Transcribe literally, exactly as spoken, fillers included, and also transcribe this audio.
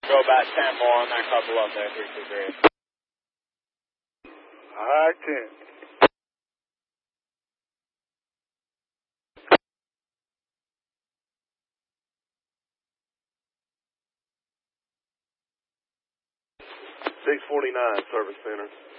Go about ten more on that couple up there, three two three. High ten. six forty-nine, Service Center.